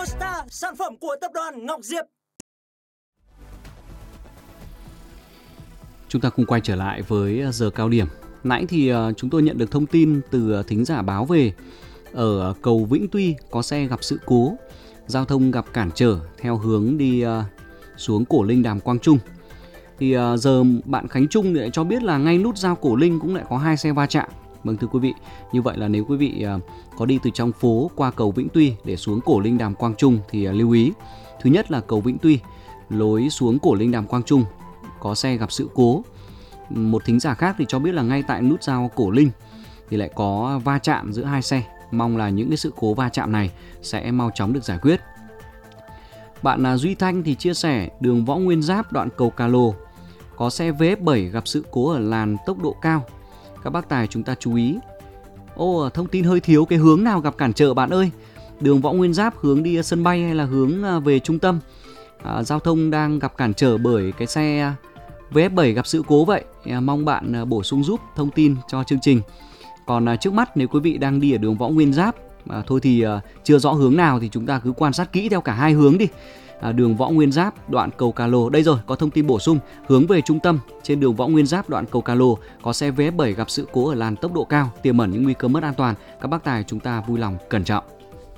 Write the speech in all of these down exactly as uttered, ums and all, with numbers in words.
Vilasta, sản phẩm của tập đoàn Ngọc Diệp. Chúng ta cùng quay trở lại với giờ cao điểm. Nãy thì chúng tôi nhận được thông tin từ thính giả báo về ở cầu Vĩnh Tuy có xe gặp sự cố, giao thông gặp cản trở theo hướng đi xuống Cổ Linh Đàm Quang Trung. Thì giờ bạn Khánh Trung lại cho biết là ngay nút giao Cổ Linh cũng lại có hai xe va chạm. Vâng thưa quý vị, như vậy là nếu quý vị có đi từ trong phố qua cầu Vĩnh Tuy để xuống Cổ Linh Đàm Quang Trung thì lưu ý. Thứ nhất là cầu Vĩnh Tuy, lối xuống Cổ Linh Đàm Quang Trung có xe gặp sự cố. Một thính giả khác thì cho biết là ngay tại nút giao Cổ Linh thì lại có va chạm giữa hai xe. Mong là những cái sự cố va chạm này sẽ mau chóng được giải quyết. Bạn Duy Thanh thì chia sẻ đường Võ Nguyên Giáp đoạn cầu Cà Lồ có xe vê ép bảy gặp sự cố ở làn tốc độ cao. Các bác tài chúng ta chú ý. Ô, thông tin hơi thiếu, cái hướng nào gặp cản trở bạn ơi? Đường Võ Nguyên Giáp hướng đi sân bay hay là hướng về trung tâm? À, giao thông đang gặp cản trở bởi cái xe vê ép bảy gặp sự cố vậy. À, mong bạn bổ sung giúp thông tin cho chương trình. Còn à, trước mắt nếu quý vị đang đi ở đường Võ Nguyên Giáp à, thôi thì à, chưa rõ hướng nào thì chúng ta cứ quan sát kỹ theo cả hai hướng đi. À, đường Võ Nguyên Giáp đoạn cầu Cà Lồ, đây rồi, có thông tin bổ sung, hướng về trung tâm trên đường Võ Nguyên Giáp đoạn cầu Cà Lồ có xe vê ép bảy gặp sự cố ở làn tốc độ cao, tiềm ẩn những nguy cơ mất an toàn. Các bác tài chúng ta vui lòng cẩn trọng.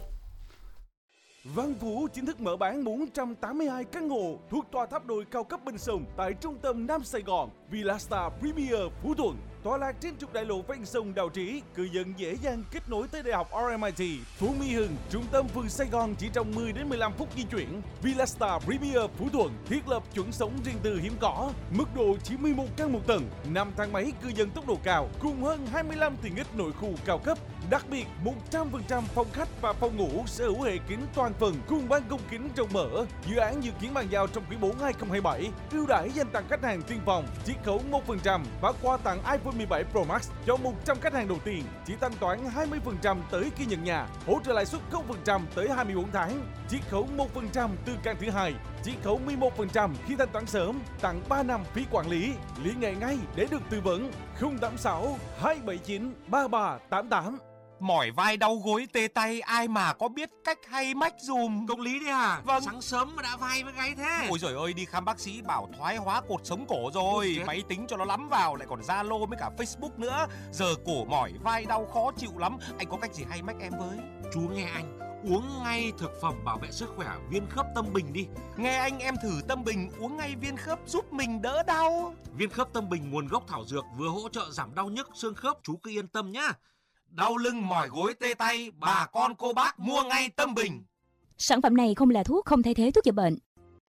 Văn Phú chính thức mở bán bốn trăm tám mươi hai căn hộ thuộc tòa tháp đôi cao cấp Bình Sùng tại trung tâm Nam Sài Gòn, Vilasta Premier Phú Thuận. Tọa lạc trên trục đại lộ ven sông Đào Trĩ, cư dân dễ dàng kết nối tới Đại học rờ em i tê. Phú Mỹ Hưng, trung tâm phường Sài Gòn chỉ trong mười đến mười lăm phút di chuyển. Vilasta Premier Phú Thuận thiết lập chuẩn sống riêng tư hiếm có, mức độ chỉ mười một căn một tầng, năm thang máy cư dân tốc độ cao, cùng hơn hai mươi lăm tiện ích nội khu cao cấp. Đặc biệt, một trăm phần trăm phòng khách và phòng ngủ sở hữu hệ kính toàn phần cùng ban công kính rộng mở. Dự án dự kiến bàn giao trong quý bốn hai không hai bảy. Ưu đãi dành tặng khách hàng tiên phòng, chiết khấu một phần trăm và quà tặng iPhone mười bảy Pro Max cho một trăm khách hàng đầu tiên. Chỉ thanh toán hai mươi phần trăm tới khi nhận nhà, hỗ trợ lãi suất không phần trăm tới hai mươi bốn tháng, chiết khấu một phần trăm từ căn thứ hai, chiết khấu mười một phần trăm khi thanh toán sớm, tặng ba năm phí quản lý. Liên hệ ngay để được tư vấn. Không tám sáu hai bảy chín ba ba tám tám. Mỏi vai đau gối tê tay, ai mà có biết cách hay mách dùm. Công lý đấy à? Vâng. Sáng sớm mà đã vai với gáy thế. Ôi giời ơi, đi khám bác sĩ bảo thoái hóa cột sống cổ rồi. Máy tính cho nó lắm vào, lại còn Zalo với cả Facebook nữa. Giờ cổ mỏi vai đau khó chịu lắm. Anh có cách gì hay mách em với? Chú nghe anh, uống ngay thực phẩm bảo vệ sức khỏe viên khớp Tâm Bình đi. Nghe anh, em thử Tâm Bình uống ngay viên khớp giúp mình đỡ đau. Viên khớp Tâm Bình nguồn gốc thảo dược, vừa hỗ trợ giảm đau nhức xương khớp, chú cứ yên tâm nhá. Đau lưng mỏi gối tê tay, bà con cô bác mua ngay Tâm Bình. Sản phẩm này không là thuốc, không thay thế thuốc chữa bệnh.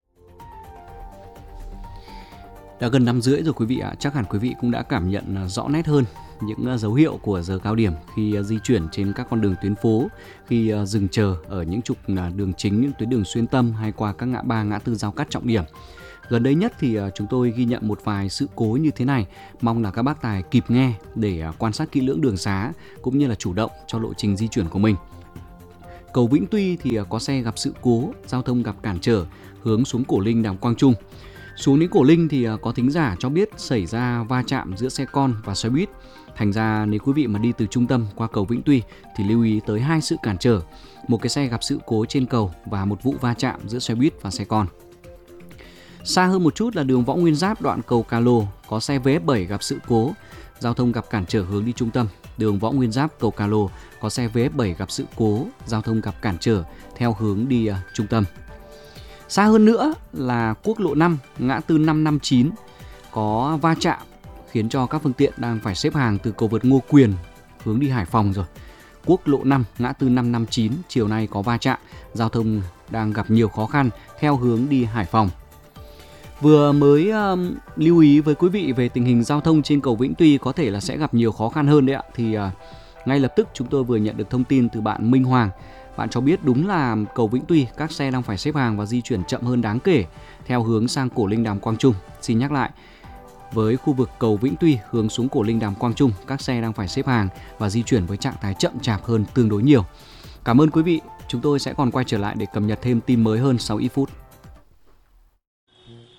Đã gần năm rưỡi rồi quý vị ạ, chắc hẳn quý vị cũng đã cảm nhận rõ nét hơn những dấu hiệu của giờ cao điểm khi di chuyển trên các con đường tuyến phố, khi dừng chờ ở những trục đường chính, những tuyến đường xuyên tâm hay qua các ngã ba, ngã tư giao cắt trọng điểm. Gần đây nhất thì chúng tôi ghi nhận một vài sự cố như thế này. Mong là các bác tài kịp nghe để quan sát kỹ lưỡng đường xá cũng như là chủ động cho lộ trình di chuyển của mình. Cầu Vĩnh Tuy thì có xe gặp sự cố, giao thông gặp cản trở hướng xuống Cổ Linh Đàm Quang Trung. Xuống đến Cổ Linh thì có thính giả cho biết xảy ra va chạm giữa xe con và xe buýt. Thành ra nếu quý vị mà đi từ trung tâm qua cầu Vĩnh Tuy thì lưu ý tới hai sự cản trở. Một cái xe gặp sự cố trên cầu và một vụ va chạm giữa xe buýt và xe con. Xa hơn một chút là đường Võ Nguyên Giáp đoạn cầu Cà Lồ có xe vê ép bảy gặp sự cố, giao thông gặp cản trở hướng đi trung tâm. Đường Võ Nguyên Giáp cầu Cà Lồ có xe vê ép bảy gặp sự cố, giao thông gặp cản trở theo hướng đi uh, trung tâm. Xa hơn nữa là quốc lộ năm ngã tư năm năm chín có va chạm khiến cho các phương tiện đang phải xếp hàng từ cầu vượt Ngô Quyền hướng đi Hải Phòng rồi. Quốc lộ năm ngã tư năm năm chín chiều nay có va chạm, giao thông đang gặp nhiều khó khăn theo hướng đi Hải Phòng. Vừa mới uh, lưu ý với quý vị về tình hình giao thông trên cầu Vĩnh Tuy có thể là sẽ gặp nhiều khó khăn hơn đấy ạ. Thì uh, ngay lập tức chúng tôi vừa nhận được thông tin từ bạn Minh Hoàng. Bạn cho biết đúng là cầu Vĩnh Tuy các xe đang phải xếp hàng và di chuyển chậm hơn đáng kể theo hướng sang Cổ Linh Đàm Quang Trung. Xin nhắc lại, với khu vực cầu Vĩnh Tuy hướng xuống Cổ Linh Đàm Quang Trung, các xe đang phải xếp hàng và di chuyển với trạng thái chậm chạp hơn tương đối nhiều. Cảm ơn quý vị. Chúng tôi sẽ còn quay trở lại để cập nhật thêm tin mới hơn sau ít phút.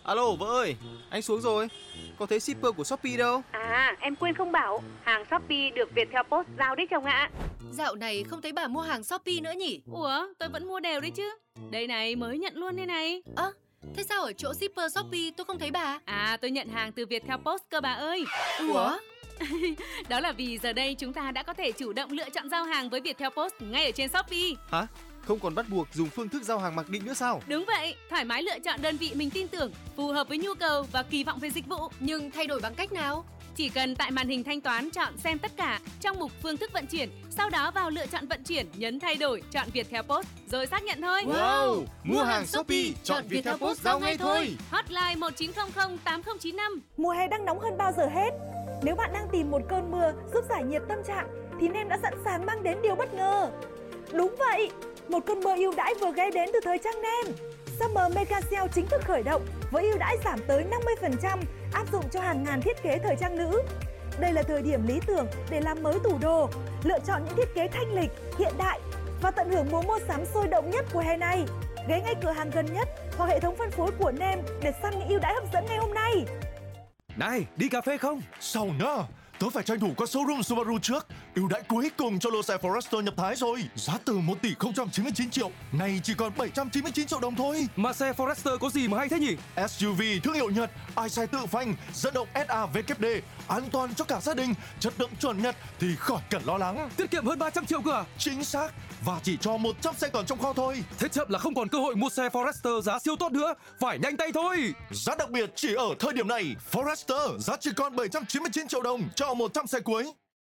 Alo vợ ơi, anh xuống rồi. Có thấy shipper của Shopee đâu? À, em quên không bảo, hàng Shopee được Viettel Post giao đấy chồng ạ. Dạo này không thấy bà mua hàng Shopee nữa nhỉ? Ủa, tôi vẫn mua đều đấy chứ. Đây này, mới nhận luôn đây này. Ơ, à, thế sao ở chỗ shipper Shopee tôi không thấy bà? À, tôi nhận hàng từ Viettel Post cơ bà ơi. Ủa? Đó là vì giờ đây chúng ta đã có thể chủ động lựa chọn giao hàng với Viettel Post ngay ở trên Shopee. Hả? Không còn bắt buộc dùng phương thức giao hàng mặc định nữa sao? Đúng vậy, thoải mái lựa chọn đơn vị mình tin tưởng, phù hợp với nhu cầu và kỳ vọng về dịch vụ. Nhưng thay đổi bằng cách nào? Chỉ cần tại màn hình thanh toán chọn xem tất cả trong mục phương thức vận chuyển, sau đó vào lựa chọn vận chuyển, nhấn thay đổi, chọn Viettel Post rồi xác nhận thôi. Wow, mua hàng Shopee chọn Viettel Post giao ngay thôi. Hotline một chín không không tám không chín năm. Mùa hè đang nóng hơn bao giờ hết. Nếu bạn đang tìm một cơn mưa giúp giải nhiệt tâm trạng thì Nem đã sẵn sàng mang đến điều bất ngờ. Đúng vậy, một cơn mưa ưu đãi vừa ghé đến từ thời trang Nem. Summer Mega Sale chính thức khởi động với ưu đãi giảm tới năm mươi phần trăm áp dụng cho hàng ngàn thiết kế thời trang nữ. Đây là thời điểm lý tưởng để làm mới tủ đồ, lựa chọn những thiết kế thanh lịch, hiện đại và tận hưởng mùa mua sắm sôi động nhất của hè này. Ghé ngay cửa hàng gần nhất hoặc hệ thống phân phối của Nem để săn những ưu đãi hấp dẫn ngày hôm nay. Này, đi cà phê không? Sao nữa? Tớ phải tranh thủ qua showroom Subaru trước. Ưu đãi cuối cùng cho lô xe Forester nhập Thái rồi. Giá từ một tỷ không trăm chín mươi chín triệu, nay chỉ còn bảy trăm chín mươi chín triệu đồng thôi. Mà xe Forester có gì mà hay thế nhỉ? ét u vê thương hiệu Nhật, ai xe tự phanh, dẫn động ét a vê kép đê, an toàn cho cả gia đình, chất lượng chuẩn Nhật thì khỏi cần lo lắng. Tiết kiệm hơn ba trăm triệu cơ à? Chính xác. Và chỉ cho một trăm xe còn trong kho thôi. Thế chậm là không còn cơ hội mua xe Forester giá siêu tốt nữa. Phải nhanh tay thôi. Giá đặc biệt chỉ ở thời điểm này. Forester giá chỉ còn bảy trăm chín mươi chín triệu đồng cho một trăm xe cuối.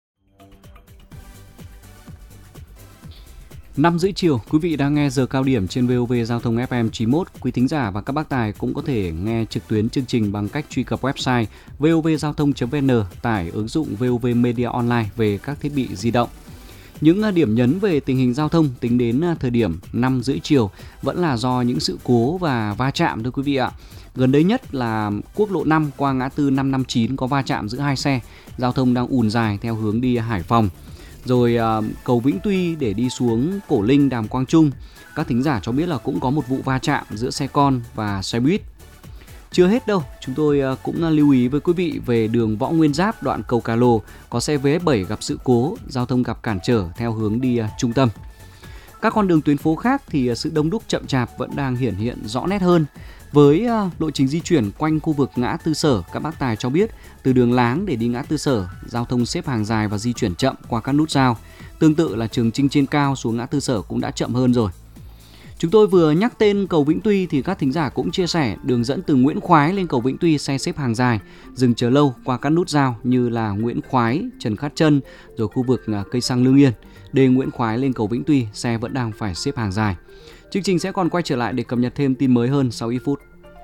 Năm rưỡi chiều, quý vị đang nghe giờ cao điểm trên vê o vê Giao thông ép em chín mốt. Quý thính giả và các bác tài cũng có thể nghe trực tuyến chương trình bằng cách truy cập website vovgiao thông chấm vn, tải ứng dụng vê o vê Media Online về các thiết bị di động. Những điểm nhấn về tình hình giao thông tính đến thời điểm năm rưỡi chiều vẫn là do những sự cố và va chạm thưa quý vị ạ. Gần đây nhất là quốc lộ năm qua ngã tư năm năm chín có va chạm giữa hai xe, giao thông đang ùn dài theo hướng đi Hải Phòng. Rồi cầu Vĩnh Tuy để đi xuống Cổ Linh Đàm Quang Trung, các thính giả cho biết là cũng có một vụ va chạm giữa xe con và xe buýt. Chưa hết đâu, chúng tôi cũng lưu ý với quý vị về đường Võ Nguyên Giáp đoạn cầu Cà Lồ, có xe vê ép bảy gặp sự cố, giao thông gặp cản trở theo hướng đi trung tâm. Các con đường tuyến phố khác thì sự đông đúc chậm chạp vẫn đang hiển hiện rõ nét hơn. Với lộ trình di chuyển quanh khu vực ngã tư Sở, các bác tài cho biết từ đường Láng để đi ngã tư Sở, giao thông xếp hàng dài và di chuyển chậm qua các nút giao. Tương tự là Trường Chinh trên cao xuống ngã tư Sở cũng đã chậm hơn rồi. Chúng tôi vừa nhắc tên cầu Vĩnh Tuy thì các thính giả cũng chia sẻ đường dẫn từ Nguyễn Khoái lên cầu Vĩnh Tuy xe xếp hàng dài, dừng chờ lâu qua các nút giao như là Nguyễn Khoái, Trần Khát Trân, rồi khu vực cây xăng Lương Yên. Đề Nguyễn Khoái lên cầu Vĩnh Tuy, xe vẫn đang phải xếp hàng dài. Chương trình sẽ còn quay trở lại để cập nhật thêm tin mới hơn sau ít phút.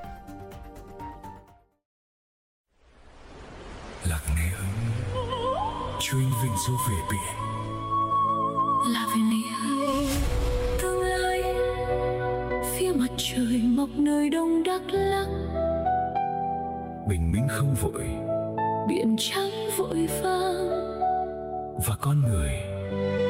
Lạc nghe ấm, chuyên vinh du về biển. Là về nơi tương lai, phía mặt trời mọc nơi đông Đắk Lắk. Bình minh không vội, biển trắng vội vàng, và con người